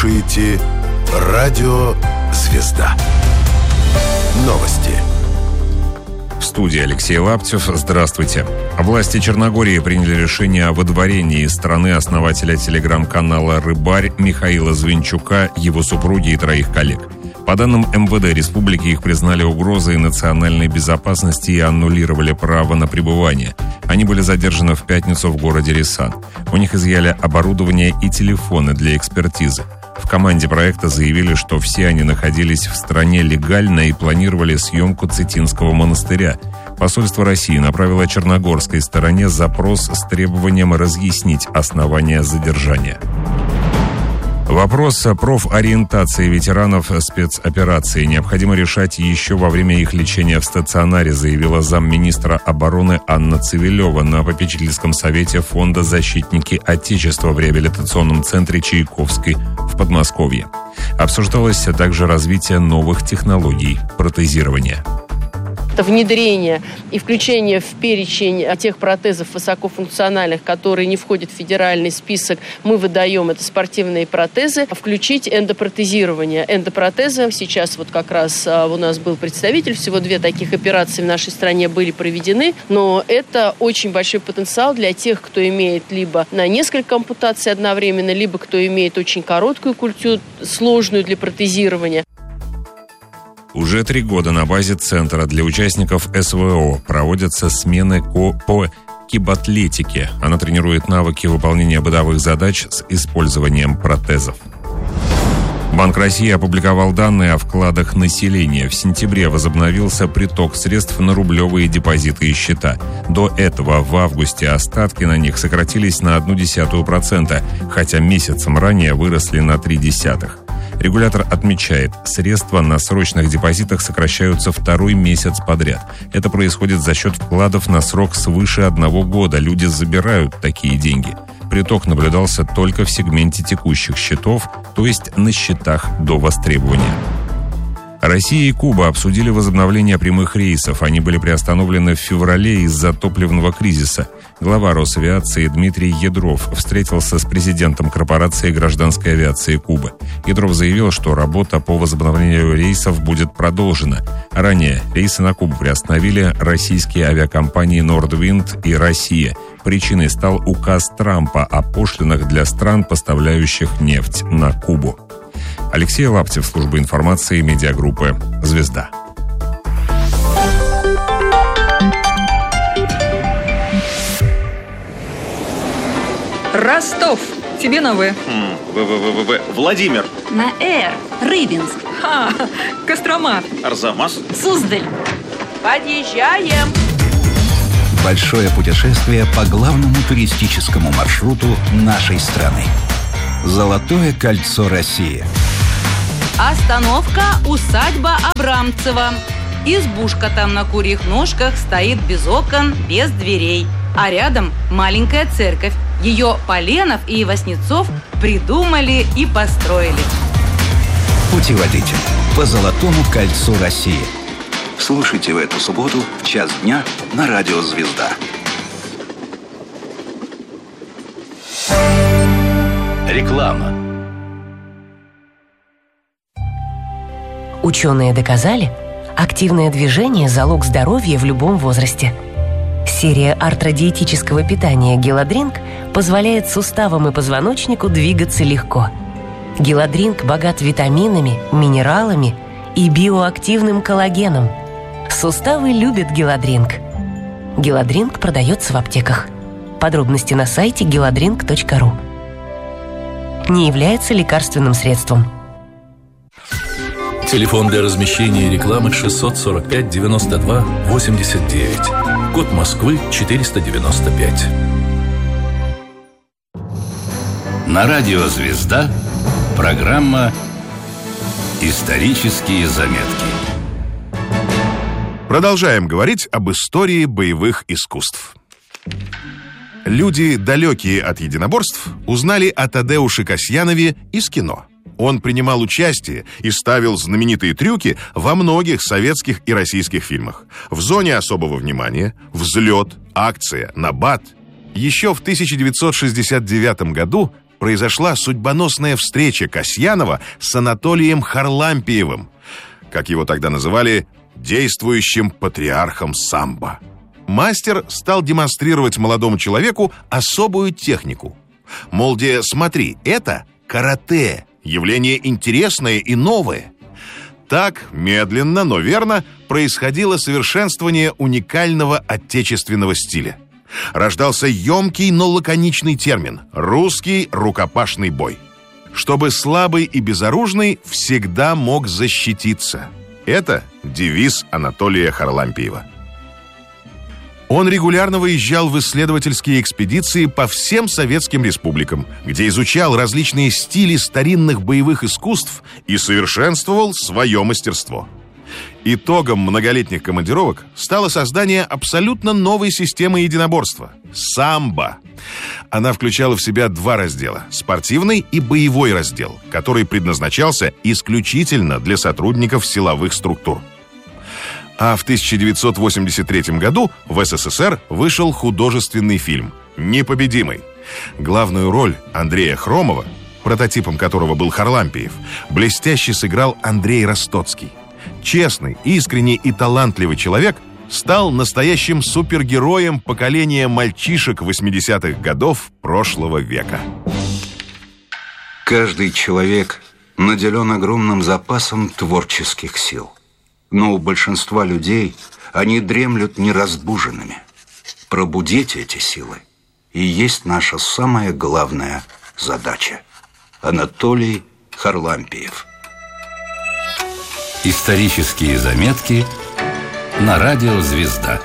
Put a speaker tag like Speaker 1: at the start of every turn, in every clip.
Speaker 1: слушаете «Радио Звезда». Новости.
Speaker 2: В студии Алексей Лаптев. Здравствуйте. Власти Черногории приняли решение о выдворении из страны основателя телеграм-канала «Рыбарь» Михаила Звинчука, его супруги и 3 коллег. По данным МВД республики, их признали угрозой национальной безопасности и аннулировали право на пребывание. Они были задержаны в пятницу в городе Рисан. У них изъяли оборудование и телефоны для экспертизы. В команде проекта заявили, что все они находились в стране легально и планировали съемку Цитинского монастыря. Посольство России направило черногорской стороне запрос с требованием разъяснить основания задержания. Вопрос о профориентации ветеранов спецоперации необходимо решать еще во время их лечения в стационаре, заявила замминистра обороны Анна Цивилева на попечительском совете Фонда «Защитники Отечества» в реабилитационном центре Чайковской в Подмосковье. Обсуждалось также развитие новых технологий протезирования.
Speaker 3: Внедрение и включение в перечень тех протезов высокофункциональных, которые не входят в федеральный список, мы выдаем, это спортивные протезы, включить эндопротезирование. Эндопротезы сейчас вот как раз у нас был представитель, всего 2 таких операции в нашей стране были проведены, но это очень большой потенциал для тех, кто имеет либо на несколько ампутаций одновременно, либо кто имеет очень короткую культуру, сложную для протезирования.
Speaker 2: Уже 3 года на базе Центра для участников СВО проводятся смены по кибатлетике. Она тренирует навыки выполнения бытовых задач с использованием протезов. Банк России опубликовал данные о вкладах населения. В сентябре возобновился приток средств на рублевые депозиты и счета. До этого в августе остатки на них сократились на 0,1%, хотя месяцем ранее выросли на 0,3%. Регулятор отмечает, средства на срочных депозитах сокращаются 2-й месяц подряд. Это происходит за счет вкладов на срок свыше 1 года. Люди забирают такие деньги. Приток наблюдался только в сегменте текущих счетов, то есть на счетах до востребования. Россия и Куба обсудили возобновление прямых рейсов. Они были приостановлены в феврале из-за топливного кризиса. Глава Росавиации Дмитрий Ядров встретился с президентом корпорации гражданской авиации Кубы. Ядров заявил, что работа по возобновлению рейсов будет продолжена. Ранее рейсы на Кубу приостановили российские авиакомпании «Нордвинд» и «Россия». Причиной стал указ Трампа о пошлинах для стран, поставляющих нефть на Кубу. Алексей Лаптев, служба информации медиагруппы «Звезда».
Speaker 4: Ростов. Тебе на В.
Speaker 5: Владимир.
Speaker 6: На Р. Рыбинск.
Speaker 4: Кострома.
Speaker 5: Арзамас.
Speaker 6: Суздаль.
Speaker 3: Подъезжаем.
Speaker 7: Большое путешествие по главному туристическому маршруту нашей страны. Золотое кольцо России.
Speaker 6: Остановка усадьба Абрамцева. Избушка там на курьих ножках стоит без окон, без дверей. А рядом маленькая церковь. Ее Поленов и Васнецов придумали и построили.
Speaker 7: Путеводитель по Золотому кольцу России. Слушайте в эту субботу в 1:00 дня на радио «Звезда».
Speaker 1: Реклама.
Speaker 8: Ученые доказали, активное движение – залог здоровья в любом возрасте. Серия артродиетического питания «Геладринк» позволяет суставам и позвоночнику двигаться легко. «Геладринк» богат витаминами, минералами и биоактивным коллагеном. Суставы любят «Геладринк». «Геладринк» продается в аптеках. Подробности на сайте geladrink.ru. Не является лекарственным средством.
Speaker 9: Телефон для размещения рекламы 645 92 89. Код Москвы 495.
Speaker 7: На радио «Звезда» программа «Исторические заметки».
Speaker 1: Продолжаем говорить об истории боевых искусств. Люди, далекие от единоборств, узнали о Тадеуше Касьянове из кино. Он принимал участие и ставил знаменитые трюки во многих советских и российских фильмах. В «Зоне особого внимания», «Взлет», «Акция», «Набат». Еще в 1969 году произошла судьбоносная встреча Касьянова с Анатолием Харлампиевым, как его тогда называли, действующим патриархом самбо. Мастер стал демонстрировать молодому человеку особую технику. Мол, смотри, это карате, явление интересное и новое. Так, медленно, но верно, происходило совершенствование уникального отечественного стиля. Рождался емкий, но лаконичный термин – русский рукопашный бой. Чтобы слабый и безоружный всегда мог защититься. Это девиз Анатолия Харлампиева. Он регулярно выезжал в исследовательские экспедиции по всем советским республикам, где изучал различные стили старинных боевых искусств и совершенствовал свое мастерство. Итогом многолетних командировок стало создание абсолютно новой системы единоборства – самбо. Она включала в себя два раздела – спортивный и боевой раздел, который предназначался исключительно для сотрудников силовых структур. А в 1983 году в СССР вышел художественный фильм «Непобедимый». Главную роль Андрея Хромова, прототипом которого был Харлампиев, блестяще сыграл Андрей Ростоцкий. Честный, искренний и талантливый человек стал настоящим супергероем поколения мальчишек 80-х годов прошлого века.
Speaker 7: Каждый человек наделен огромным запасом творческих сил. Но у большинства людей они дремлют неразбуженными. Пробудить эти силы и есть наша самая главная задача. Анатолий Харлампиев.
Speaker 9: Исторические заметки на радио «Звезда».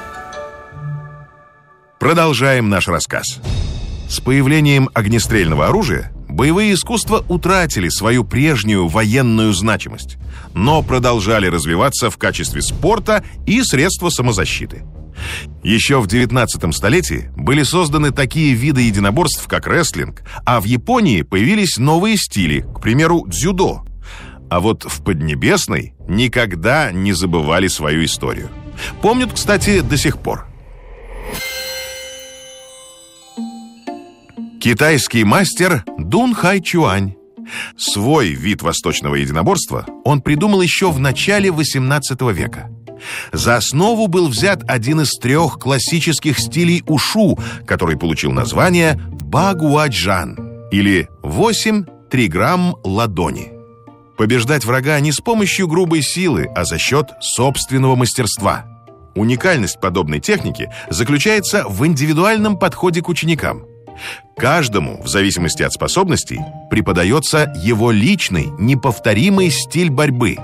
Speaker 1: Продолжаем наш рассказ. С появлением огнестрельного оружия боевые искусства утратили свою прежнюю военную значимость, но продолжали развиваться в качестве спорта и средства самозащиты. Еще в 19 столетии были созданы такие виды единоборств, как рестлинг, а в Японии появились новые стили, к примеру, дзюдо. А вот в Поднебесной никогда не забывали свою историю. Помнят, кстати, до сих пор. Китайский мастер Дун Хай Чуань. Свой вид восточного единоборства он придумал еще в начале XVIII века. За основу был взят один из 3 классических стилей ушу, который получил название багуаджан, или 8 триграмм ладони. Побеждать врага не с помощью грубой силы, а за счет собственного мастерства. Уникальность подобной техники заключается в индивидуальном подходе к ученикам. Каждому, в зависимости от способностей, преподается его личный, неповторимый стиль борьбы.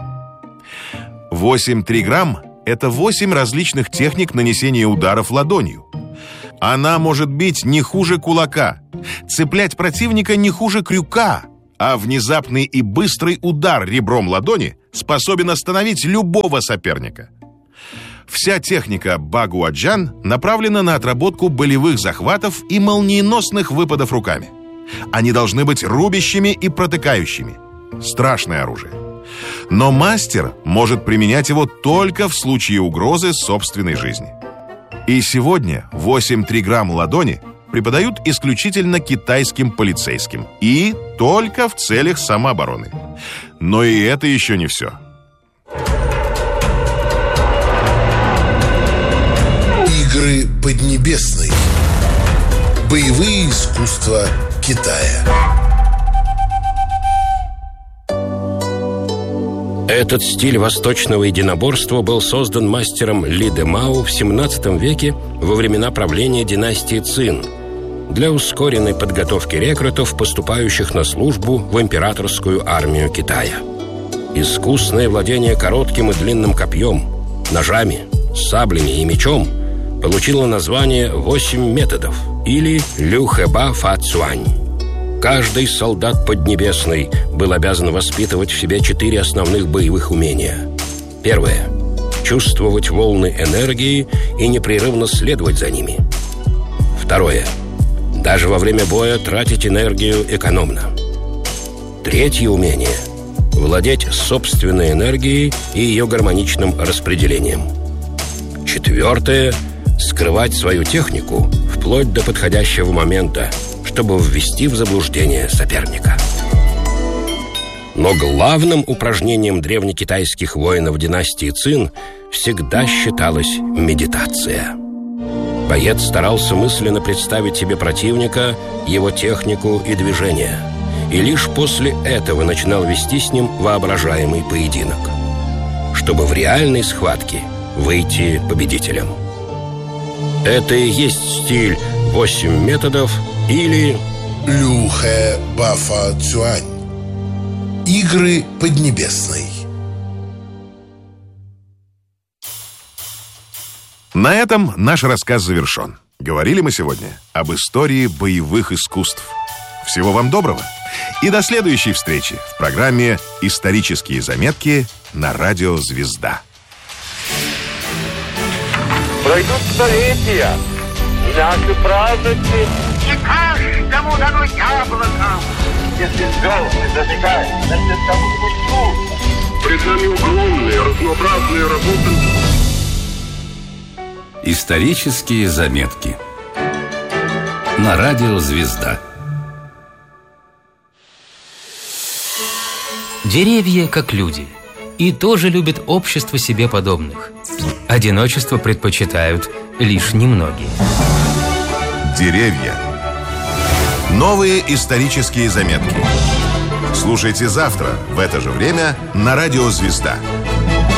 Speaker 1: 8 триграмм – это 8 различных техник нанесения ударов ладонью. Она может бить не хуже кулака, цеплять противника не хуже крюка, а внезапный и быстрый удар ребром ладони способен остановить любого соперника. Вся техника багуаджан направлена на отработку болевых захватов и молниеносных выпадов руками. Они должны быть рубящими и протыкающими. Страшное оружие. Но мастер может применять его только в случае угрозы собственной жизни. И сегодня 8 триграмм ладони преподают исключительно китайским полицейским и только в целях самообороны. Но и это еще не все.
Speaker 10: Игры Поднебесной. Боевые искусства Китая.
Speaker 11: Этот стиль восточного единоборства был создан мастером Ли Де Мао в 17 веке во времена правления династии Цин для ускоренной подготовки рекрутов, поступающих на службу в императорскую армию Китая. Искусное владение коротким и длинным копьем, ножами, саблями и мечом получило название 8 методов или Лю Хэба Фа Цюань. Каждый солдат Поднебесной был обязан воспитывать в себе 4 основных боевых умения. Первое – чувствовать волны энергии и непрерывно следовать за ними. Второе – даже во время боя тратить энергию экономно. Третье умение – владеть собственной энергией и ее гармоничным распределением. Четвертое – скрывать свою технику вплоть до подходящего момента, чтобы ввести в заблуждение соперника. Но главным упражнением древнекитайских воинов династии Цин всегда считалась медитация. Боец старался мысленно представить себе противника, его технику и движения, и лишь после этого начинал вести с ним воображаемый поединок, чтобы в реальной схватке выйти победителем. Это и есть стиль 8 методов или
Speaker 10: Люхэ Бафа Цюань. Игры Поднебесной.
Speaker 1: На этом наш рассказ завершен. Говорили мы сегодня об истории боевых искусств. Всего вам доброго и до следующей встречи в программе «Исторические заметки» на радио «Звезда».
Speaker 12: Пройдут столетия, и наши праздники, и каждому дано яблоко. Если звезды зажигают, значит, кому-нибудь нужно. Пред нами огромные, разнообразные работы.
Speaker 9: Исторические заметки на радио «Звезда».
Speaker 13: Деревья, как люди, и тоже любят общество себе подобных. Одиночество предпочитают лишь немногие.
Speaker 1: Деревья. Новые исторические заметки. Слушайте завтра в это же время на радио «Звезда».